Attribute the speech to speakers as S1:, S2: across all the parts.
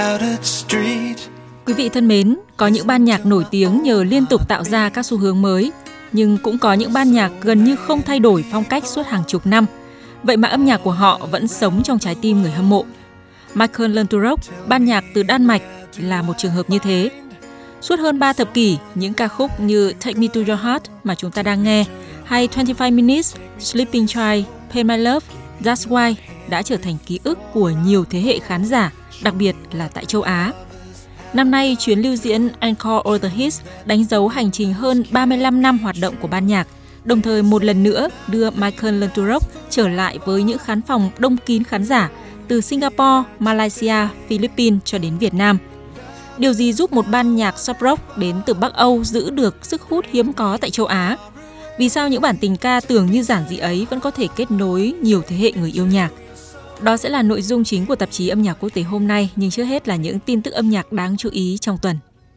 S1: Quý vị thân mến, có những ban nhạc nổi tiếng nhờ liên tục tạo ra các xu hướng mới, nhưng cũng có những ban nhạc gần như không thay đổi phong cách suốt hàng chục năm. Vậy mà âm nhạc của họ vẫn sống trong trái tim người hâm mộ. Michael Landauroch, ban nhạc từ Đan Mạch, là một trường hợp như thế. Suốt hơn 3 thập kỷ, những ca khúc như Take Me to Your Heart mà chúng ta đang nghe, hay 25 Minutes, Sleeping Child, Pay My Love, That's Why đã trở thành ký ức của nhiều thế hệ khán giả, đặc biệt là tại châu Á. Năm nay, chuyến lưu diễn Encore All the Hits đánh dấu hành trình hơn 35 năm hoạt động của ban nhạc, đồng thời một lần nữa đưa Michael Landauroch trở lại với những khán phòng đông kín khán giả từ Singapore, Malaysia, Philippines cho đến Việt Nam. Điều gì giúp một ban nhạc soft rock đến từ Bắc Âu giữ được sức hút hiếm có tại châu Á? Vì sao những bản tình ca tưởng như giản dị ấy vẫn có thể kết nối nhiều thế hệ người yêu nhạc? Đó sẽ là nội dung chính của tạp chí âm nhạc quốc tế hôm nay, nhưng trước hết là những tin tức âm nhạc đáng chú ý trong tuần.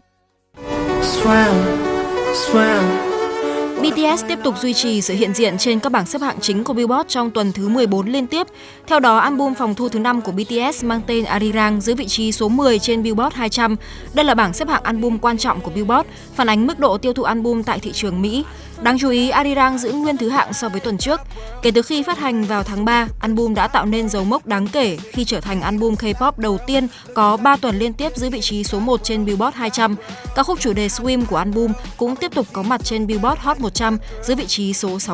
S2: BTS tiếp tục duy trì sự hiện diện trên các bảng xếp hạng chính của Billboard trong tuần thứ 14 liên tiếp. Theo đó, album phòng thu thứ 5 của BTS mang tên Arirang giữ vị trí số 10 trên Billboard 200. Đây là bảng xếp hạng album quan trọng của Billboard, phản ánh mức độ tiêu thụ album tại thị trường Mỹ. Đáng chú ý, Arirang giữ nguyên thứ hạng so với tuần trước. Kể từ khi phát hành vào tháng 3, album đã tạo nên dấu mốc đáng kể khi trở thành album K-pop đầu tiên có 3 tuần liên tiếp giữ vị trí số 1 trên Billboard 200. Các khúc chủ đề Swim của album cũng tiếp tục có mặt trên Billboard Hot 100 giữ vị trí số 6.